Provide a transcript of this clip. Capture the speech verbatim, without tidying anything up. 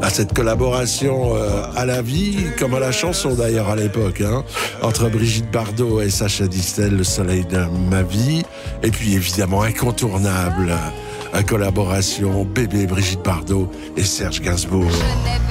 à cette collaboration euh, à la vie, comme à la chanson d'ailleurs à l'époque, hein, entre Brigitte Bardot et Sacha Distel, Le soleil de ma vie. Et puis évidemment incontournable, la collaboration bébé Brigitte Bardot et Serge Gainsbourg.